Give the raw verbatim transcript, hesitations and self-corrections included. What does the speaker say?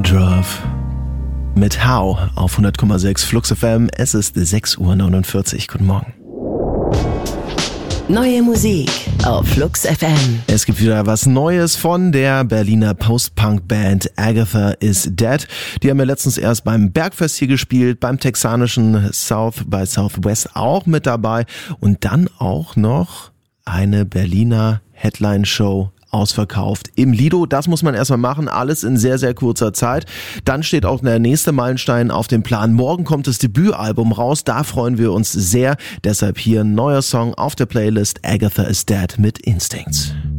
Woodruff mit How auf hundert Komma sechs Flux F M. Es ist sechs Uhr neunundvierzig. Guten Morgen. Neue Musik auf Flux F M. Es gibt wieder was Neues von der Berliner Post-Punk-Band Agatha is Dead. Die haben ja letztens erst beim Bergfest hier gespielt, beim texanischen South by Southwest auch mit dabei und dann auch noch eine Berliner Headline-Show ausverkauft im Lido. Das muss man erstmal machen, alles in sehr, sehr kurzer Zeit. Dann steht auch der nächste Meilenstein auf dem Plan. Morgen kommt das Debütalbum raus, da freuen wir uns sehr. Deshalb hier ein neuer Song auf der Playlist, Agatha is Dead mit Instincts.